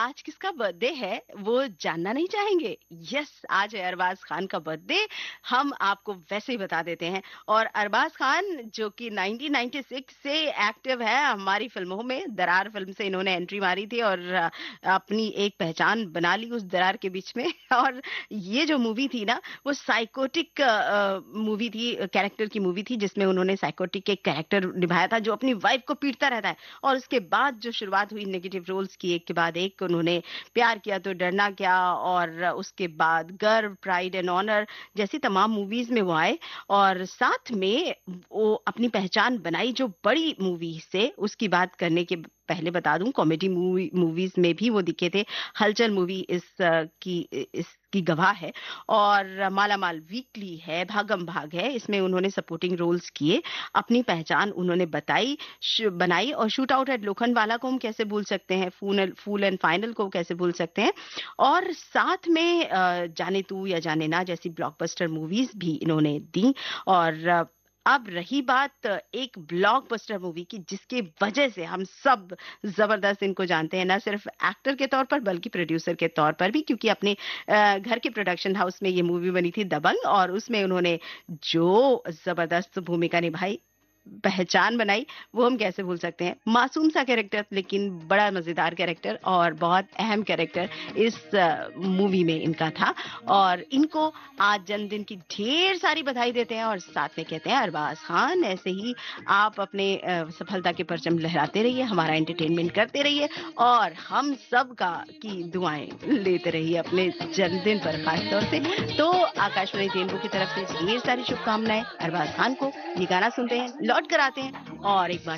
आज किसका बर्थडे है वो जानना नहीं चाहेंगे? यस, आज है अरबाज़ खान का बर्थडे। हम आपको वैसे ही बता देते हैं। और अरबाज़ खान जो कि 1996 से एक्टिव है हमारी फ़िल्मों में। दरार फ़िल्म से इन्होंने एंट्री मारी थी और अपनी एक पहचान बना ली उस दरार के बीच में। और ये जो मूवी थी ना, वो साइकोटिक मूवी थी, कैरेक्टर की मूवी थी जिसमें उन्होंने साइकोटिक एक कैरेक्टर निभाया था जो अपनी वाइफ़ को पीटता रहता है। और उसके बाद जो शुरुआत हुई नेगेटिव रोल्स की एक के बाद एक, उन्होंने प्यार किया तो डरना क्या और उसके बाद गर्व, प्राइड एंड ऑनर जैसी तमाम मूवीज में वो आए। और साथ में वो अपनी पहचान बनाई जो बड़ी मूवी से। उसकी बात करने के पहले बता दूं, कॉमेडी मूवीज में भी वो दिखे थे। हलचल मूवी इसकी गवाह है। और माला माल वीकली है, भागम भाग है, इसमें उन्होंने सपोर्टिंग रोल्स किए। अपनी पहचान उन्होंने बनाई। और शूट आउट एट लोखंडवाला को हम कैसे भूल सकते हैं, फूल एंड फाइनल को कैसे भूल सकते हैं। और साथ में जाने तू या जाने ना जैसी ब्लॉकबस्टर मूवीज भी इन्होंने दी। और अब रही बात एक ब्लॉकबस्टर मूवी की जिसके वजह से हम सब जबरदस्त इनको जानते हैं, ना सिर्फ एक्टर के तौर पर बल्कि प्रोड्यूसर के तौर पर भी, क्योंकि अपने घर के प्रोडक्शन हाउस में ये मूवी बनी थी दबंग। और उसमें उन्होंने जो जबरदस्त भूमिका निभाई, पहचान बनाई, वो हम कैसे भूल सकते हैं। मासूम सा कैरेक्टर लेकिन बड़ा मजेदार कैरेक्टर और बहुत अहम कैरेक्टर इस मूवी में इनका था। और इनको आज जन्मदिन की ढेर सारी बधाई देते हैं और साथ में कहते हैं अरबाज खान ऐसे ही आप अपने सफलता के परचम लहराते रहिए, हमारा एंटरटेनमेंट करते रहिए और हम सब का की दुआएं लेते रहिए अपने जन्मदिन पर खास तौर से। तो आकाशवाणी रेनबो की तरफ से ढेर सारी शुभकामनाएं अरबाज खान को। ये गाना सुनते हैं, लौट कर आते हैं और एक बार